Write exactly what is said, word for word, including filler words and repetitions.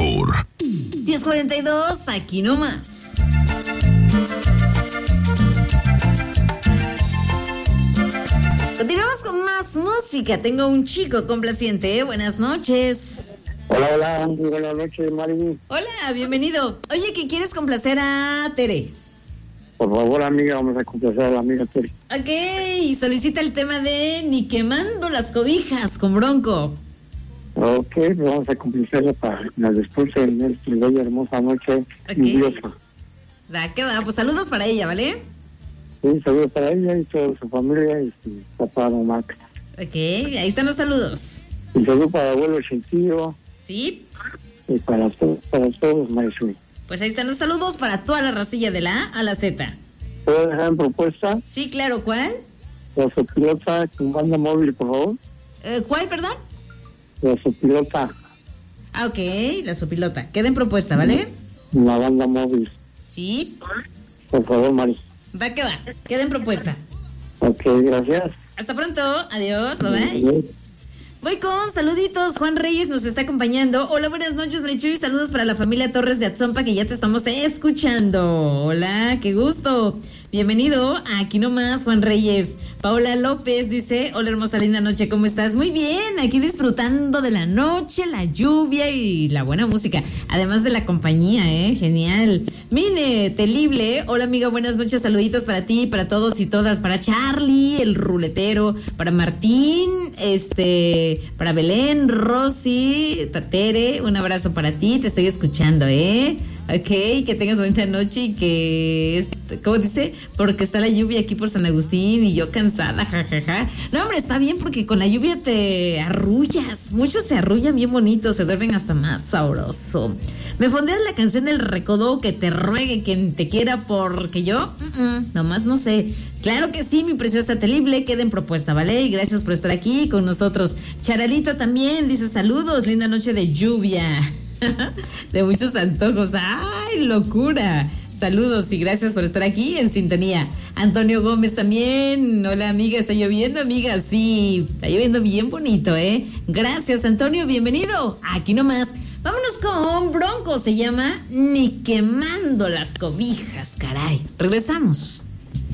mejor. diez cuarenta y dos, aquí nomás. Continuamos con más música. Tengo un chico complaciente, ¿eh? Buenas noches. Hola, hola, muy buenas noches, Mari. Hola, bienvenido. Oye, ¿qué quieres complacer a Tere? Por favor, amiga, vamos a complacer a la amiga Tere. Ok, solicita el tema de Ni quemando las cobijas con Bronco. Ok, pues vamos a complacerla para la después de nuestra bella hermosa noche lluviosa. Va, ¿qué va? Pues saludos para ella, ¿vale? Sí, saludos para ella y toda su familia y su papá, mamá. Ok, ahí están los saludos. Y saludos para abuelo Chentillo. Sí. Y para todos, para todos, Marisol. Pues ahí están los saludos para toda la racilla de la A a la Z. ¿Puedo dejar en propuesta? Sí, claro, ¿cuál? La sopilota con banda móvil, por favor. Eh, ¿Cuál, perdón? La sopilota. Ah, ok, la sopilota. Queda en propuesta, ¿vale? La banda móvil. Sí. Por favor, Mari. Va que va, queda en propuesta. Ok, gracias. Hasta pronto, adiós, bye bye. Voy con saluditos, Juan Reyes nos está acompañando. Hola, buenas noches, Marichuy, saludos para la familia Torres de Atzompa que ya te estamos escuchando. Hola, qué gusto. Bienvenido, aquí nomás, Juan Reyes. Paola López dice, hola hermosa linda noche, ¿cómo estás? Muy bien, aquí disfrutando de la noche, la lluvia y la buena música, además de la compañía, ¿eh? Genial. Mine, Telible, hola amiga, buenas noches, saluditos para ti, para todos y todas, para Charlie, el ruletero, para Martín, este, para Belén, Rosy, Tere, un abrazo para ti, te estoy escuchando, ¿eh? Ok, que tengas bonita noche y que, ¿cómo dice? Porque está la lluvia aquí por San Agustín y yo cansada, jajaja. Ja, ja. No, hombre, está bien porque con la lluvia te arrullas. Muchos se arrullan bien bonito, se duermen hasta más sabroso. Me fondeas la canción del Recodo, que te ruegue quien te quiera porque yo, uh-uh, nomás no sé. Claro que sí, mi preciosa Telible, queda en propuesta, ¿vale? Y gracias por estar aquí con nosotros. Charalito también dice saludos, linda noche de lluvia. De muchos antojos. ¡Ay, locura! Saludos y gracias por estar aquí en sintonía. Antonio Gómez también. Hola, amiga. ¿Está lloviendo, amiga? Sí, está lloviendo bien bonito, ¿eh? Gracias, Antonio. Bienvenido. Aquí nomás. Vámonos con Bronco. Se llama Ni quemando las cobijas, caray. Regresamos.